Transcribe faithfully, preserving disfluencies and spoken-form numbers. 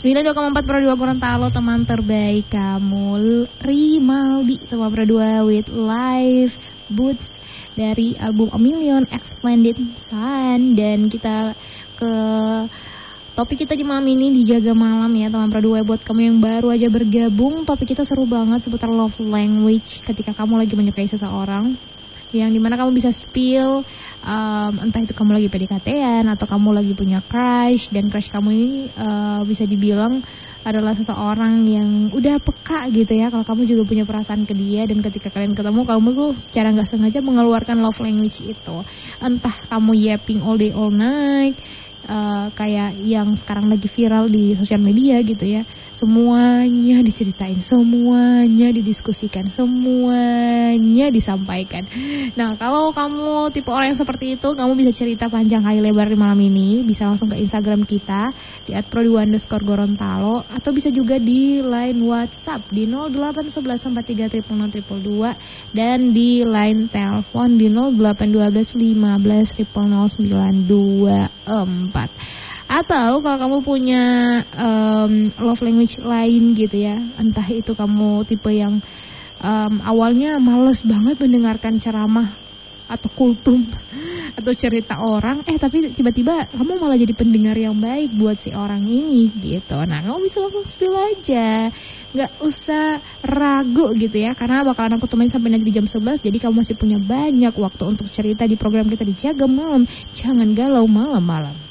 sembilan puluh dua koma empat Pro dua Gorontalo, teman terbaik kamu. Rimaldi, teman Pro dua with Live Boots dari album A Million Splendid Sun. Dan kita ke topik kita di malam ini, dijaga malam ya teman Pro dua. Buat kamu yang baru aja bergabung, topik kita seru banget seputar love language. Ketika kamu lagi menyukai seseorang, yang dimana kamu bisa spill, um, entah itu kamu lagi P D K T-an atau kamu lagi punya crush, dan crush kamu ini uh, bisa dibilang adalah seseorang yang udah peka gitu ya, kalau kamu juga punya perasaan ke dia. Dan ketika kalian ketemu, kamu tuh secara gak sengaja mengeluarkan love language itu. Entah kamu yapping all day all night, Uh, kayak yang sekarang lagi viral di sosial media gitu ya. Semuanya diceritain, semuanya didiskusikan, semuanya disampaikan. Nah, kalau kamu tipe orang yang seperti itu, kamu bisa cerita panjang kali lebar di malam ini. Bisa langsung ke Instagram kita di at pro dua underscore Gorontalo, atau bisa juga di line WhatsApp di nol delapan satu satu empat tiga nol nol nol dua dan di line telepon di nol delapan satu dua lima nol nol nol sembilan dua empat. Atau kalau kamu punya um, love language lain gitu ya, entah itu kamu tipe yang um, awalnya males banget mendengarkan ceramah atau kultum atau cerita orang, eh tapi tiba-tiba kamu malah jadi pendengar yang baik buat si orang ini gitu. Nah, kamu bisa langsung spill aja, nggak usah ragu gitu ya, karena bakalan aku temenin sampai nanti di jam sebelas. Jadi kamu masih punya banyak waktu untuk cerita di program kita di Jaga Malam. Jangan galau malam-malam.